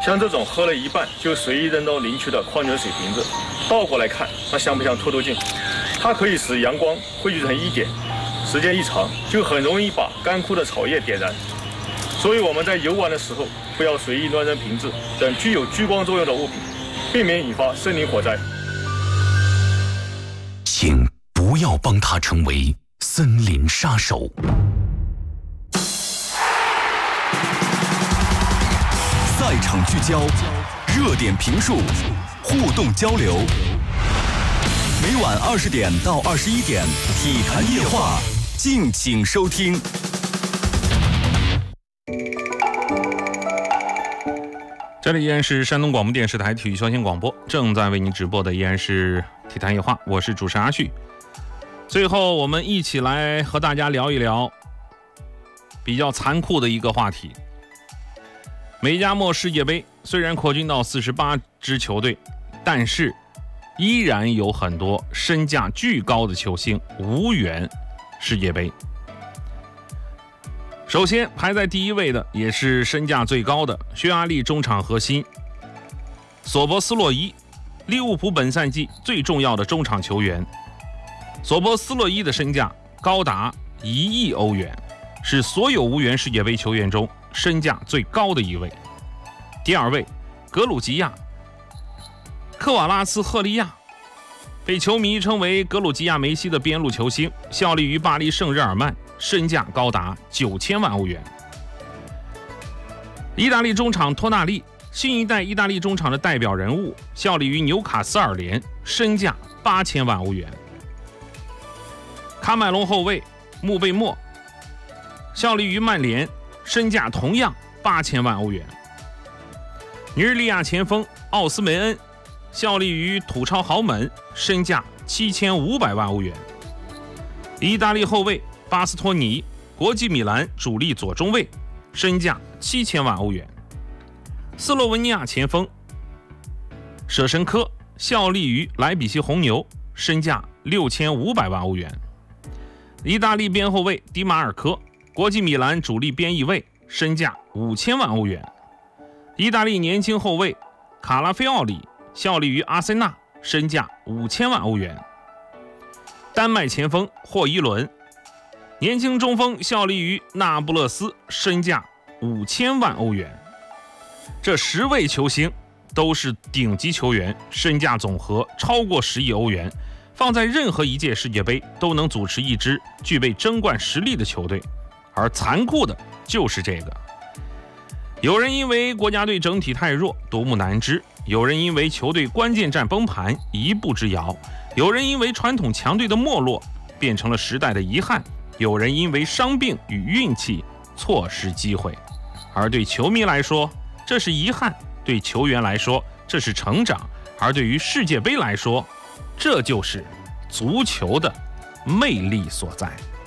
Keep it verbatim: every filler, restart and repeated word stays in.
像这种喝了一半就随意扔到林区的矿泉水瓶子，倒过来看，它像不像凸透镜？它可以使阳光汇聚成一点，时间一长，就很容易把干枯的草叶点燃。所以我们在游玩的时候，不要随意乱扔瓶子等具有聚光作用的物品，避免引发森林火灾。 请不要帮他成为森林杀手。赛场聚焦，热点评述，互动交流。每晚二十点到二十一点，体坛夜话，敬请收听。 这里依然是山东广播电视台体育消息广播，正在为您直播的依然是体坛夜话，我是主持人阿旭。最后，我们一起来和大家聊一聊比较残酷的一个话题。美加墨世界杯虽然扩军到四十八支球队，但是依然有很多身价巨高的球星无缘世界杯。首先排在第一位的，也是身价最高的匈牙利中场核心索博斯洛伊，利物浦本赛季最重要的中场球员。索博斯洛伊的身价高达一亿欧元，是所有无缘世界杯球员中身价最高的一位。第二位，格鲁吉亚科瓦拉斯赫利亚，被球迷称为格鲁吉亚梅西的边路球星，效力于巴黎圣日耳曼，身价高达九千万欧元。意大利中场托纳利，新一代意大利中场的代表人物，效力于纽卡斯尔联，身价八千万欧元。卡麦隆后卫穆贝莫，效力于曼联，身价同样八千万欧元。尼日利亚前锋奥斯梅恩，效力于土超豪门，身价七千五百万欧元。意大利后卫巴斯托尼，国际米兰主力左中卫，身价七千万欧元。斯洛文尼亚前锋舍申科，效力于莱比锡红牛，身价六千五百万欧元。意大利边后卫迪马尔科，国际米兰主力边翼位，身价五千万欧元。意大利年轻后卫卡拉菲奥里，效力于阿森纳，身价五千万欧元。丹麦前锋霍伊伦，年轻中锋，效力于那不勒斯，身价五千万欧元。这十位球星都是顶级球员，身价总和超过十亿欧元，放在任何一届世界杯都能组织一支具备争冠实力的球队。而残酷的就是这个，有人因为国家队整体太弱，独木难支；有人因为球队关键战崩盘，一步之遥；有人因为传统强队的没落，变成了时代的遗憾；有人因为伤病与运气，错失机会。而对球迷来说，这是遗憾；对球员来说，这是成长；而对于世界杯来说，这就是足球的魅力所在。